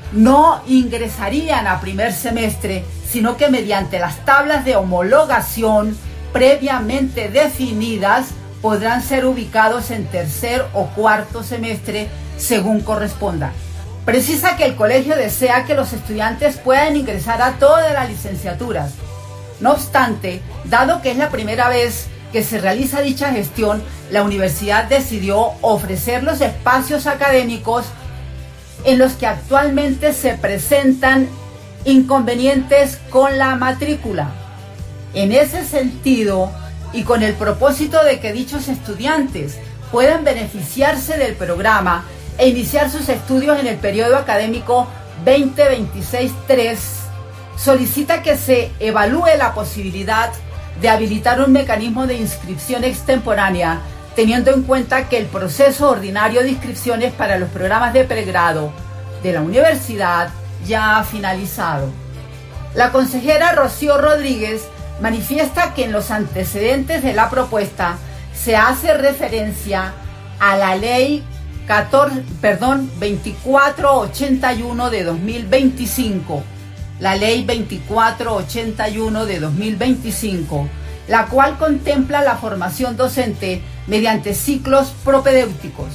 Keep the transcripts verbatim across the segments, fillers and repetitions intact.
no ingresarían a primer semestre, sino que mediante las tablas de homologación previamente definidas podrán ser ubicados en tercer o cuarto semestre según corresponda. Precisa que el colegio desea que los estudiantes puedan ingresar a todas las licenciaturas. No obstante, dado que es la primera vez que se realiza dicha gestión, la universidad decidió ofrecer los espacios académicos en los que actualmente se presentan inconvenientes con la matrícula. En ese sentido, y con el propósito de que dichos estudiantes puedan beneficiarse del programa e iniciar sus estudios en el periodo académico veinte veintiséis tres, solicita que se evalúe la posibilidad de habilitar un mecanismo de inscripción extemporánea, teniendo en cuenta que el proceso ordinario de inscripciones para los programas de pregrado de la universidad ya ha finalizado. La consejera Rocío Rodríguez manifiesta que en los antecedentes de la propuesta se hace referencia a la ley catorce, perdón, veinticuatro ochenta y uno de dos mil veinticinco, la ley veinticuatro ochenta y uno de dos mil veinticinco, la cual contempla la formación docente mediante ciclos propedéuticos.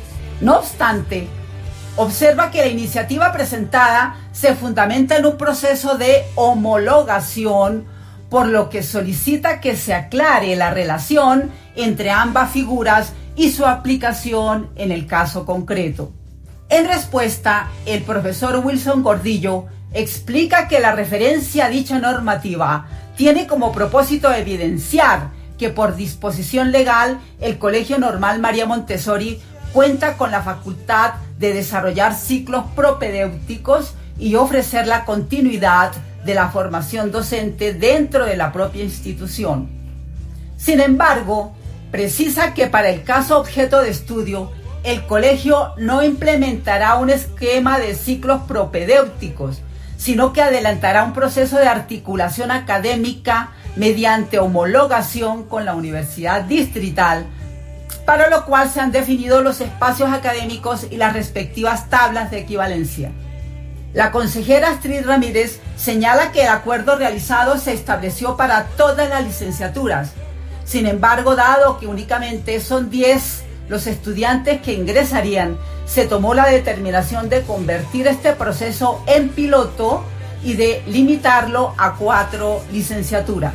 No obstante, observa que la iniciativa presentada se fundamenta en un proceso de homologación, por lo que solicita que se aclare la relación entre ambas figuras y su aplicación en el caso concreto. En respuesta, el profesor Wilson Gordillo explica que la referencia a dicha normativa tiene como propósito evidenciar que por disposición legal el Colegio Normal María Montessori cuenta con la facultad de desarrollar ciclos propedéuticos y ofrecer la continuidad de la formación docente dentro de la propia institución. Sin embargo, precisa que para el caso objeto de estudio, el colegio no implementará un esquema de ciclos propedéuticos, sino que adelantará un proceso de articulación académica mediante homologación con la Universidad Distrital, para lo cual se han definido los espacios académicos y las respectivas tablas de equivalencia. La consejera Astrid Ramírez señala que el acuerdo realizado se estableció para todas las licenciaturas. Sin embargo, dado que únicamente son diez los estudiantes que ingresarían, se tomó la determinación de convertir este proceso en piloto y de limitarlo a cuatro licenciaturas.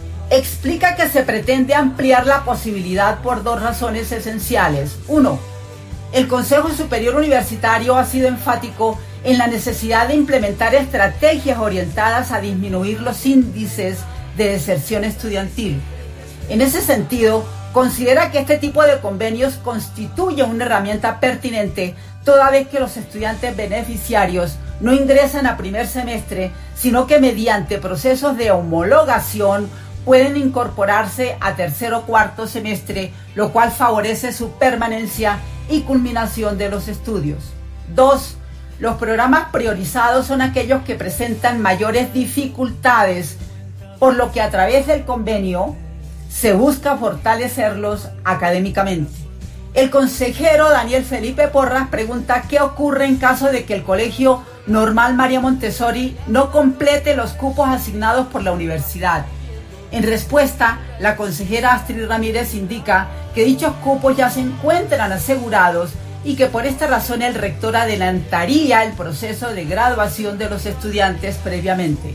Explica que se pretende ampliar la posibilidad por dos razones esenciales. Uno, el Consejo Superior Universitario ha sido enfático en la necesidad de implementar estrategias orientadas a disminuir los índices de deserción estudiantil. En ese sentido, considera que este tipo de convenios constituye una herramienta pertinente, toda vez que los estudiantes beneficiarios no ingresan a primer semestre, sino que mediante procesos de homologación pueden incorporarse a tercer o cuarto semestre, lo cual favorece su permanencia y culminación de los estudios. Dos, los programas priorizados son aquellos que presentan mayores dificultades, por lo que a través del convenio se busca fortalecerlos académicamente. El consejero Daniel Felipe Porras pregunta qué ocurre en caso de que el Colegio Normal María Montessori no complete los cupos asignados por la universidad. En respuesta, la consejera Astrid Ramírez indica que dichos cupos ya se encuentran asegurados y que por esta razón el rector adelantaría el proceso de graduación de los estudiantes previamente.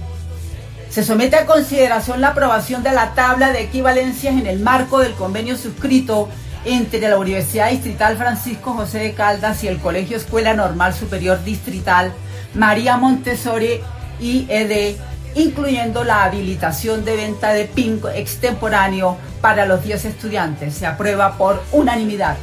Se somete a consideración la aprobación de la tabla de equivalencias en el marco del convenio suscrito entre la Universidad Distrital Francisco José de Caldas y el Colegio Escuela Normal Superior Distrital María Montessori I E D, incluyendo la habilitación de venta de P I N extemporáneo para los diez estudiantes. Se aprueba por unanimidad.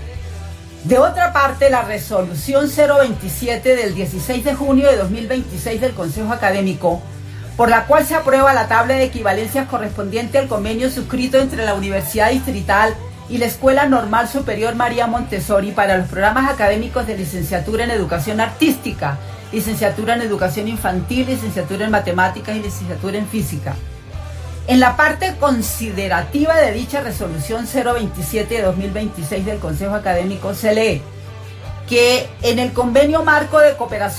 De otra parte, la resolución cero veintisiete del dieciséis de junio de dos mil veintiséis del Consejo Académico, por la cual se aprueba la tabla de equivalencias correspondiente al convenio suscrito entre la Universidad Distrital y la Escuela Normal Superior María Montessori para los programas académicos de licenciatura en Educación Artística, licenciatura en Educación Infantil, licenciatura en Matemáticas y licenciatura en Física. En la parte considerativa de dicha resolución cero veintisiete de dos mil veintiséis del Consejo Académico se lee que en el convenio marco de cooperación